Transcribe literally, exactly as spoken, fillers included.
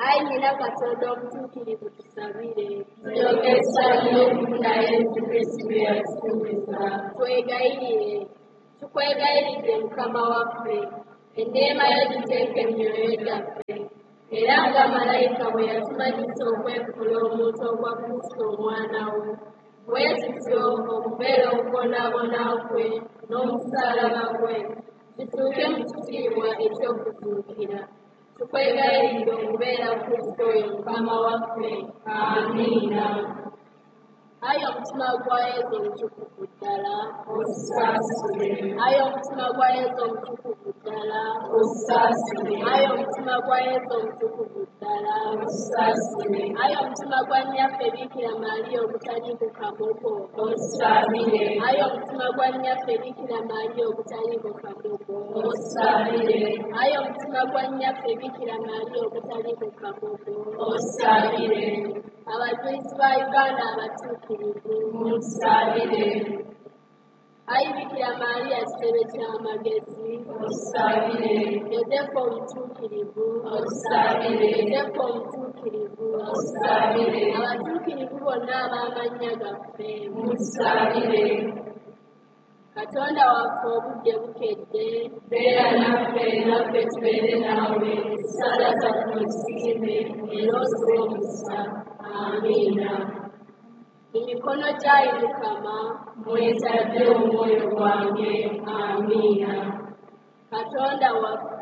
Ayi nyina Katonda omutuukirivu tusabire. Tunyogesa nnyo okufuna Yesu Kristo eyatutukuza. Twegayirire. Tukwegayiridde Mukama waffe, enneema yo giteeke mu myoyo gyaffe. Era nga malayika bwe yatumanyisa okwekula omuntu ogwa Kristo omwana wo, bwe tutyo okubeera okubonaabona kwe n'omusaalaba gwe, kituuke mu kitiibwa eky'okuzuukira. Tukwegayiridde okubeera Kristo oyo Mukama waffe. Amiina. Ayi omutima gwa Yesu omutukuvu ddala, osaasire. Ayi omutima gwa Yesu omutukuvu ddala, osaasire. Ayi omutima gwa Yesu omutukuvu ddala, osaasire. Ayi omutima gwa nnyaffe Bikira Maaliya ogutaliimu kamogo, osaasire. Ayi omutima gwa nnyaffe Bikira Maaliya ogutaliimu kamogo, osaasire. Ayi omutima gwa nnyaffe Bikira Maaliya ogutaliimu kamogo, osaasire. Abajulizi ba Uganda abatuukirivu, musaasire. Ayi Bikira Maaliya kitebe ky'amagezi, osaasire. Yozefu omutuukirivu, osaasire. Yozefu omutuukirivu, osaasire. abatuukirivu bonna ab'amannya gaffe, musaasire. Katonda waffe obudde bukedde, beera naffe naffe tubeere naawe, essala zaffe ozisikirize era oziwe omukisa. Amiina. Emikono gyayi Mukama, mwetadde omwoyo gwange. Amiina. Katonda waffe